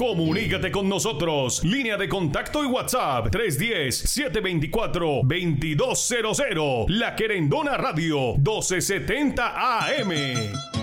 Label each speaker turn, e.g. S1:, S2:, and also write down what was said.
S1: Comunícate con nosotros. Línea de contacto y WhatsApp 310-724-2200. La Querendona Radio 1270 AM.